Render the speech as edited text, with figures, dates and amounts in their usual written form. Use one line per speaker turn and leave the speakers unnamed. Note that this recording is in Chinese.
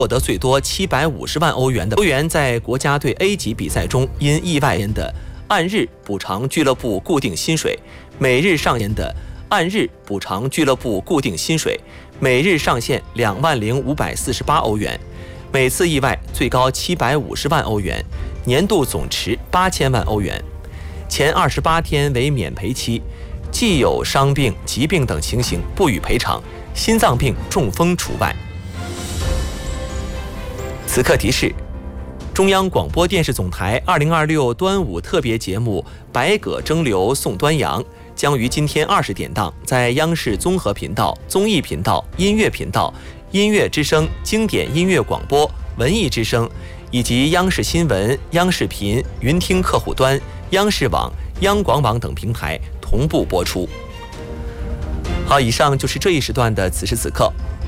获得最多750万欧元的球员在国家队 A 级比赛中因意外的按日补偿俱乐部固定薪水，每日上限的按日补偿俱乐部固定薪水，每日上限20548欧元，每次意外最高750万欧元，年度总值8000万欧元。前28天为免赔期，既有伤病、疾病等情形不予赔偿，心脏病、中风除外。此刻提示：中央广播电视总台2026端午特别节目《百舸争流送端阳》将于今天20点档在央视综合频道、综艺频道、音乐频道、音乐之声、经典音乐广播、文艺之声以及央视新闻、央视频、云听客户端、央视网、央广网等平台同步播出。好，以上就是这一时段的此时此刻。